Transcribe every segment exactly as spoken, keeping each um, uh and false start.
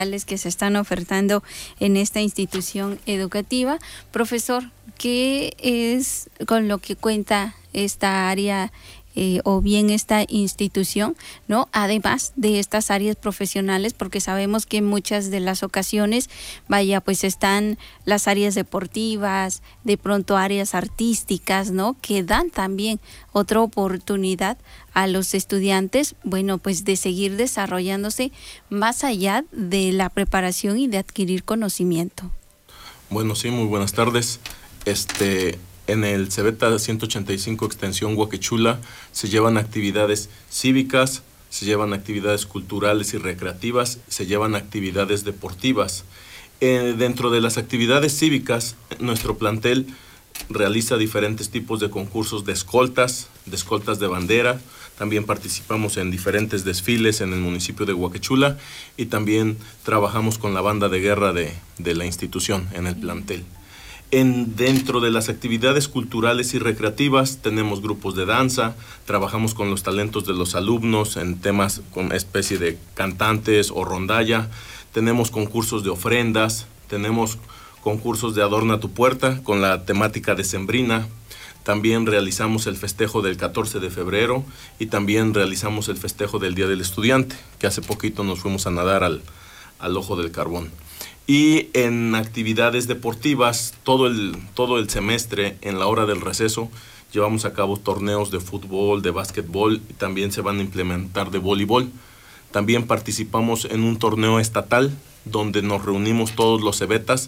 que se están ofertando en esta institución educativa. Profesor, ¿qué es con lo que cuenta esta área eh, o bien esta institución, ¿no? Además de estas áreas profesionales, porque sabemos que en muchas de las ocasiones, vaya, pues están las áreas deportivas, de pronto áreas artísticas, ¿no? Que dan también otra oportunidad a los estudiantes, bueno, pues de seguir desarrollándose más allá de la preparación y de adquirir conocimiento. Bueno, sí, muy buenas tardes. Este, en el Cebeta ciento ochenta y cinco Extensión Huaquechula se llevan actividades cívicas, se llevan actividades culturales y recreativas, se llevan actividades deportivas. Eh, dentro de las actividades cívicas, nuestro plantel realiza diferentes tipos de concursos de escoltas, de escoltas de bandera. También participamos en diferentes desfiles en el municipio de Huaquechula y también trabajamos con la banda de guerra de, de la institución en el plantel. En, dentro de las actividades culturales y recreativas tenemos grupos de danza, trabajamos con los talentos de los alumnos en temas con especie de cantantes o rondalla, tenemos concursos de ofrendas, tenemos concursos de Adorna tu Puerta con la temática decembrina. También realizamos el festejo del catorce de febrero y también realizamos el festejo del Día del Estudiante, que hace poquito nos fuimos a nadar al, al Ojo del Carbón. Y en actividades deportivas, todo el, todo el semestre, en la hora del receso, llevamos a cabo torneos de fútbol, de básquetbol y también se van a implementar de voleibol. También participamos en un torneo estatal donde nos reunimos todos los cebetas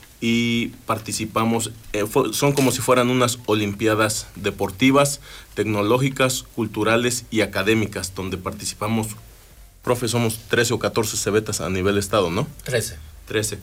y participamos, eh, fue, son como si fueran unas olimpiadas deportivas, tecnológicas, culturales y académicas, donde participamos, profe, somos trece o catorce cebetas a nivel estado, ¿no? trece. trece.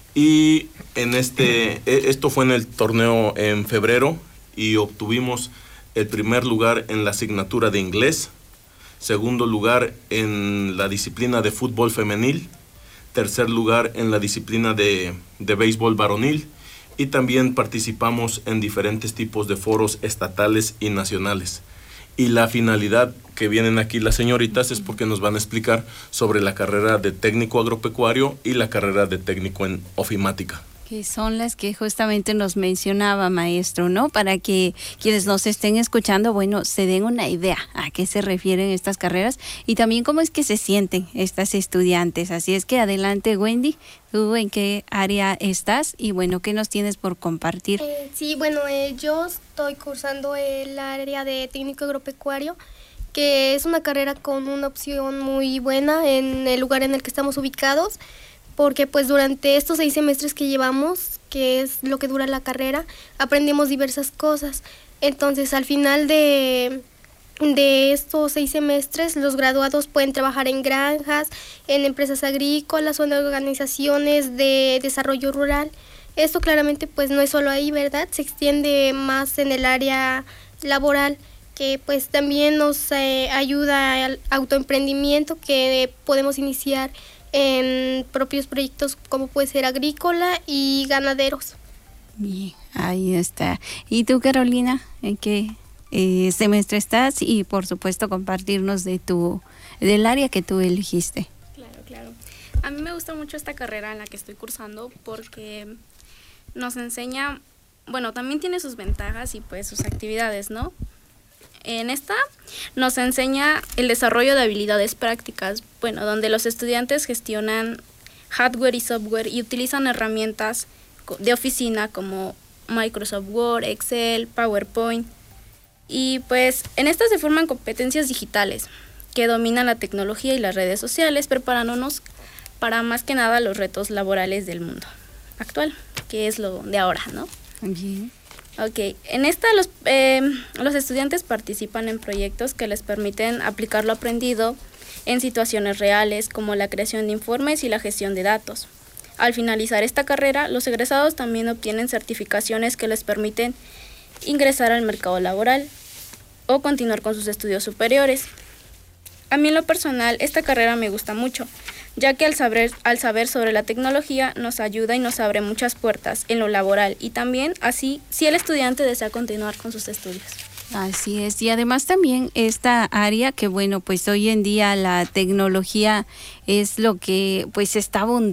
Y en este, esto fue en el torneo en febrero y obtuvimos el primer lugar en la asignatura de inglés, segundo lugar en la disciplina de fútbol femenil, tercer lugar en la disciplina de, de béisbol varonil y también participamos en diferentes tipos de foros estatales y nacionales. Y la finalidad que vienen aquí las señoritas es porque nos van a explicar sobre la carrera de técnico agropecuario y la carrera de técnico en ofimática. Que son las que justamente nos mencionaba, maestro, ¿no? Para que quienes nos estén escuchando, bueno, se den una idea a qué se refieren estas carreras y también cómo es que se sienten estas estudiantes. Así es que adelante, Wendy, ¿tú en qué área estás? Y bueno, ¿qué nos tienes por compartir? Eh, sí, bueno, eh, yo estoy cursando el área de técnico agropecuario, que es una carrera con una opción muy buena en el lugar en el que estamos ubicados, porque pues durante estos seis semestres que llevamos, que es lo que dura la carrera, aprendemos diversas cosas. Entonces, al final de, de estos seis semestres, los graduados pueden trabajar en granjas, en empresas agrícolas o en organizaciones de desarrollo rural. Esto claramente pues no es solo ahí, ¿verdad? Se extiende más en el área laboral, que pues también nos eh, ayuda al autoemprendimiento que podemos iniciar en propios proyectos como puede ser agrícola y ganaderos. Bien, ahí está. ¿Y tú, Carolina, en qué eh, semestre estás? Y por supuesto compartirnos de tu del área que tú elegiste. Claro, claro. A mí me gusta mucho esta carrera en la que estoy cursando porque nos enseña, bueno, también tiene sus ventajas y pues sus actividades, ¿no? En esta nos enseña el desarrollo de habilidades prácticas, bueno, donde los estudiantes gestionan hardware y software y utilizan herramientas de oficina como Microsoft Word, Excel, PowerPoint. Y pues en esta se forman competencias digitales que dominan la tecnología y las redes sociales, preparándonos para más que nada los retos laborales del mundo actual, que es lo de ahora, ¿no? Bien. Ok, en esta los, eh, los estudiantes participan en proyectos que les permiten aplicar lo aprendido en situaciones reales, como la creación de informes y la gestión de datos. Al finalizar esta carrera, los egresados también obtienen certificaciones que les permiten ingresar al mercado laboral o continuar con sus estudios superiores. A mí en lo personal, esta carrera me gusta mucho, ya que al saber, al saber sobre la tecnología nos ayuda y nos abre muchas puertas en lo laboral y también así si el estudiante desea continuar con sus estudios. Así es, y además también esta área que bueno, pues hoy en día la tecnología es lo que pues está